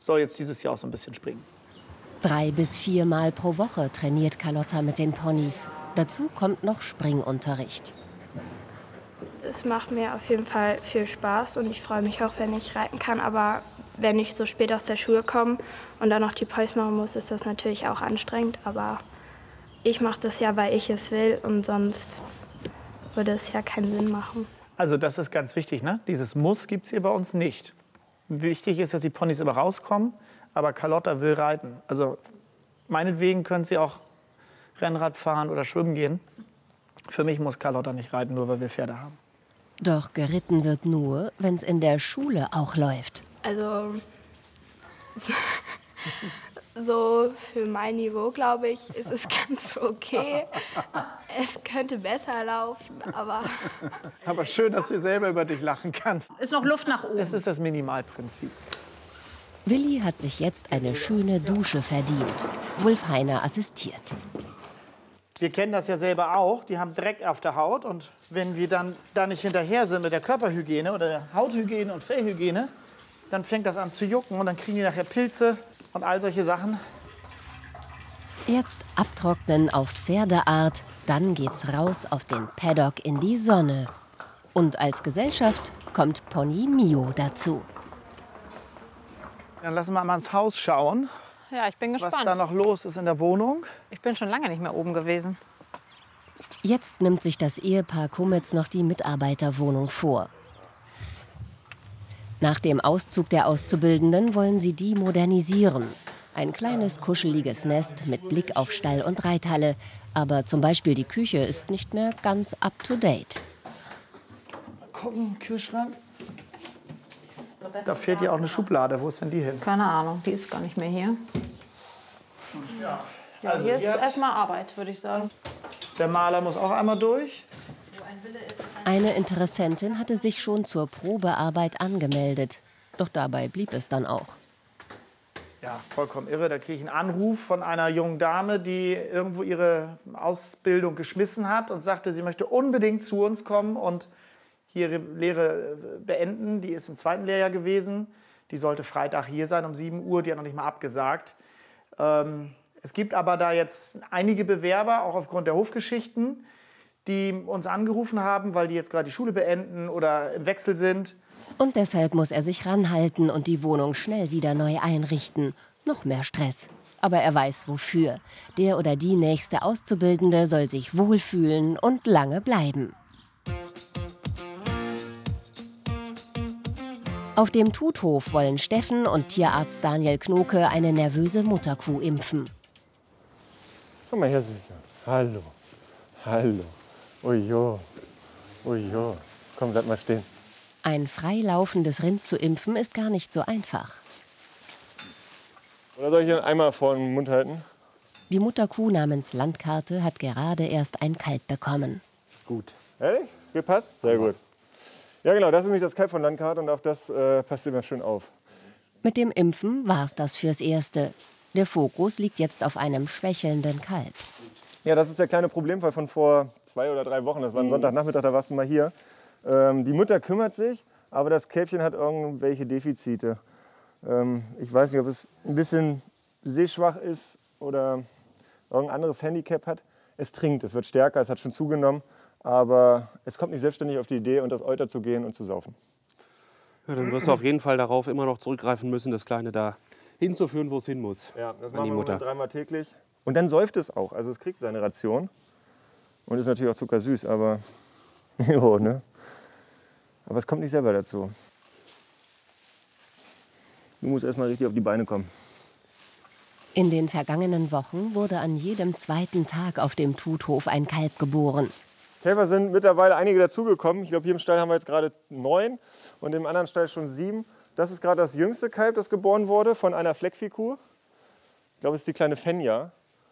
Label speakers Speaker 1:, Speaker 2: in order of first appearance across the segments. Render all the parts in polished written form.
Speaker 1: soll jetzt dieses Jahr auch so ein bisschen springen.
Speaker 2: 3 bis 4 Mal pro Woche trainiert Carlotta mit den Ponys. Dazu kommt noch Springunterricht.
Speaker 3: Es macht mir auf jeden Fall viel Spaß und ich freue mich auch, wenn ich reiten kann. Aber wenn ich so spät aus der Schule komme und dann noch die Ponys machen muss, ist das natürlich auch anstrengend. Aber ich mache das ja, weil ich es will und sonst würde es ja keinen Sinn machen.
Speaker 1: Also das ist ganz wichtig, ne? Dieses Muss gibt es hier bei uns nicht. Wichtig ist, dass die Ponys immer rauskommen, aber Carlotta will reiten. Also meinetwegen können sie auch Rennrad fahren oder schwimmen gehen. Für mich muss Carlotta nicht reiten, nur weil wir Pferde haben.
Speaker 2: Doch geritten wird nur, wenn es in der Schule auch läuft.
Speaker 3: Also so für mein Niveau, glaube ich, ist es ganz okay. Es könnte besser laufen, aber...
Speaker 1: Aber schön, dass du selber über dich lachen kannst.
Speaker 4: Ist noch Luft nach oben.
Speaker 1: Das ist das Minimalprinzip.
Speaker 2: Willi hat sich jetzt eine schöne Dusche verdient. Wulf Heiner assistiert.
Speaker 1: Wir kennen das ja selber auch. Die haben Dreck auf der Haut. Und wenn wir dann da nicht hinterher sind mit der Körperhygiene oder der Hauthygiene und Fellhygiene, dann fängt das an zu jucken und dann kriegen die nachher Pilze und all solche Sachen.
Speaker 2: Jetzt abtrocknen auf Pferdeart, dann geht's raus auf den Paddock in die Sonne. Und als Gesellschaft kommt Pony Mio dazu.
Speaker 1: Dann lassen wir mal ins Haus schauen,
Speaker 4: Ja, ich bin gespannt.
Speaker 1: was da noch los ist in der Wohnung.
Speaker 4: Ich bin schon lange nicht mehr oben gewesen.
Speaker 2: Jetzt nimmt sich das Ehepaar Kummitz noch die Mitarbeiterwohnung vor. Nach dem Auszug der Auszubildenden wollen sie die modernisieren. Ein kleines, kuscheliges Nest mit Blick auf Stall und Reithalle. Aber zum Beispiel die Küche ist nicht mehr ganz up-to-date.
Speaker 1: Mal gucken, Kühlschrank. Da fehlt ja auch eine Schublade. Wo ist denn die hin?
Speaker 4: Keine Ahnung, die ist gar nicht mehr hier. Ja,
Speaker 1: Also
Speaker 4: hier ist
Speaker 1: jetzt-
Speaker 4: erstmal Arbeit, würde ich sagen.
Speaker 1: Der Maler muss auch einmal durch.
Speaker 2: Eine Interessentin hatte sich schon zur Probearbeit angemeldet. Doch dabei blieb es dann auch.
Speaker 1: Ja, vollkommen irre. Da kriege ich einen Anruf von einer jungen Dame, die irgendwo ihre Ausbildung geschmissen hat und sagte, sie möchte unbedingt zu uns kommen und hier ihre Lehre beenden. Die ist im 2. Lehrjahr gewesen. Die sollte Freitag hier sein um 7 Uhr. Die hat noch nicht mal abgesagt. Es gibt aber da jetzt einige Bewerber, auch aufgrund der Hofgeschichten, die uns angerufen haben, weil die jetzt gerade die Schule beenden oder im Wechsel sind.
Speaker 2: Und deshalb muss er sich ranhalten und die Wohnung schnell wieder neu einrichten. Noch mehr Stress. Aber er weiß wofür. Der oder die nächste Auszubildende soll sich wohlfühlen und lange bleiben. Auf dem Tuthof wollen Steffen und Tierarzt Daniel Knoke eine nervöse Mutterkuh impfen.
Speaker 5: Komm mal her, Süße. Hallo. Hallo. Ujo. Ujo. Komm, bleib mal stehen.
Speaker 2: Ein freilaufendes Rind zu impfen ist gar nicht so einfach.
Speaker 5: Oder soll ich einen Eimer vor den Mund halten?
Speaker 2: Die Mutterkuh namens Landkarte hat gerade erst ein Kalb bekommen.
Speaker 5: Gut. Ehrlich? Gepasst? Sehr gut. Ja, genau, das ist nämlich das Kalb von Landkarte und auf das passt immer schön auf.
Speaker 2: Mit dem Impfen war's das fürs Erste. Der Fokus liegt jetzt auf einem schwächelnden Kalb.
Speaker 5: Ja, das ist der kleine Problemfall von vor 2 oder 3 Wochen. Das war ein Sonntagnachmittag, da warst du mal hier. Die Mutter kümmert sich, aber das Kälbchen hat irgendwelche Defizite. Ich weiß nicht, ob es ein bisschen sehschwach ist oder irgendein anderes Handicap hat. Es trinkt, es wird stärker, es hat schon zugenommen. Aber es kommt nicht selbstständig auf die Idee, unter das Euter zu gehen und zu saufen.
Speaker 6: Ja, dann wirst du auf jeden Fall darauf immer noch zurückgreifen müssen, das Kleine da hinzuführen, wo es hin muss.
Speaker 5: Ja, das
Speaker 6: an
Speaker 5: machen
Speaker 6: die
Speaker 5: wir
Speaker 6: Mutter.
Speaker 5: 3-mal täglich. Und dann säuft es auch. Also es kriegt seine Ration. Und ist natürlich auch zuckersüß, aber jo, ne? Aber es kommt nicht selber dazu. Du musst erst mal richtig auf die Beine kommen.
Speaker 2: In den vergangenen Wochen wurde an jedem zweiten Tag auf dem Tuthof ein Kalb geboren.
Speaker 5: Kälber sind mittlerweile einige dazugekommen. Ich glaube, hier im Stall haben wir jetzt gerade 9 und im anderen Stall schon 7. Das ist gerade das jüngste Kalb, das geboren wurde von einer Fleckviehkuh. Ich glaube, es ist die kleine Fenja.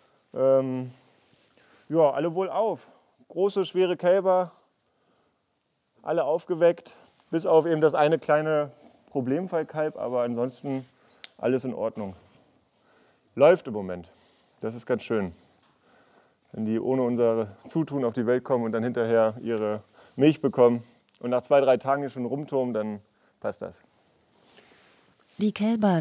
Speaker 5: Ja, alle wohlauf. Große, schwere Kälber, alle aufgeweckt, bis auf eben das eine kleine Problemfallkalb, aber ansonsten alles in Ordnung. Läuft im Moment. Das ist ganz schön. Wenn die ohne unser Zutun auf die Welt kommen und dann hinterher ihre Milch bekommen und nach 2, 3 Tagen hier schon rumturmen, dann passt das.
Speaker 2: Die Kälber